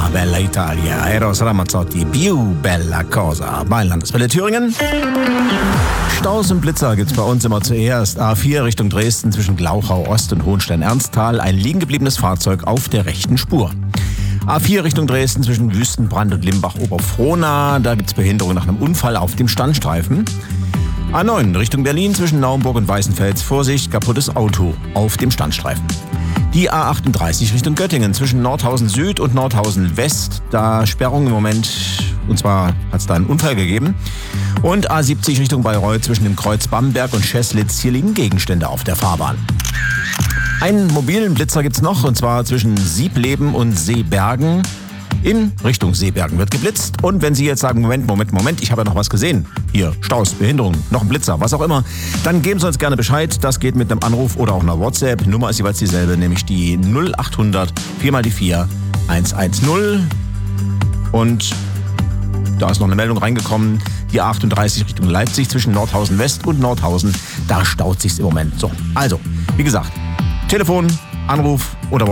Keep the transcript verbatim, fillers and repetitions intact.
Bella, Bella Italia, Eros Ramazzotti, Più Bella Cosa, bei Landeswelle Thüringen. Staus und Blitzer gibt's bei uns immer zuerst. A vier Richtung Dresden zwischen Glauchau Ost und Hohenstein-Ernsthal, ein liegen gebliebenes Fahrzeug auf der rechten Spur. A vier Richtung Dresden zwischen Wüstenbrand und Limbach-Oberfrohna, da gibt's Behinderung nach einem Unfall auf dem Standstreifen. A neun Richtung Berlin zwischen Naumburg und Weißenfels, Vorsicht, kaputtes Auto auf dem Standstreifen. Die A achtunddreißig Richtung Göttingen zwischen Nordhausen Süd und Nordhausen West, da Sperrung im Moment, und zwar hat es da einen Unfall gegeben. Und A siebzig Richtung Bayreuth zwischen dem Kreuz Bamberg und Scheslitz, hier liegen Gegenstände auf der Fahrbahn. Einen mobilen Blitzer gibt's noch, und zwar zwischen Siebleben und Seebergen. In Richtung Seebergen wird geblitzt. Und wenn Sie jetzt sagen, Moment, Moment, Moment, ich habe ja noch was gesehen. Hier, Staus, Behinderung, noch ein Blitzer, was auch immer. Dann geben Sie uns gerne Bescheid. Das geht mit einem Anruf oder auch einer WhatsApp. Nummer ist jeweils dieselbe, nämlich die null achthundert vier mal die vier eins eins null. Und da ist noch eine Meldung reingekommen. Die A achtunddreißig Richtung Leipzig zwischen Nordhausen West und Nordhausen. Da staut sich's im Moment. So, also, wie gesagt, Telefon, Anruf oder